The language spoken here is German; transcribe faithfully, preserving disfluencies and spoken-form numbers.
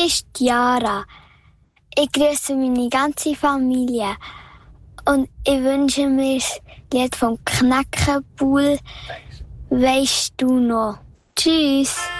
ist Jara. Ich grüße meine ganze Familie und ich wünsche mir das Lied vom Knäckebuhl. Weisst du noch? Tschüss.